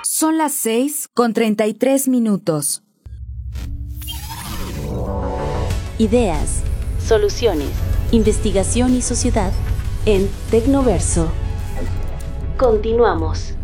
Son las 6:33. Ideas, soluciones, investigación y sociedad en Tecnoverso. Continuamos.